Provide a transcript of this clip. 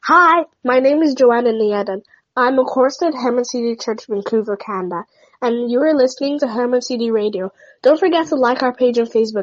Hi, my name is Joanna Nieden. I'm a chorist at Herman City Church, Vancouver, Canada, and you are listening to Herman City Radio. Don't forget to like our page on Facebook.